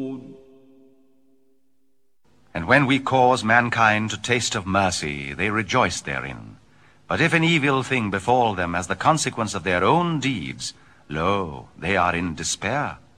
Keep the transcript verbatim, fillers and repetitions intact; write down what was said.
And when we cause mankind to taste of mercy, they rejoice therein. But if an evil thing befall them as the consequence of their own deeds, lo, they are in despair.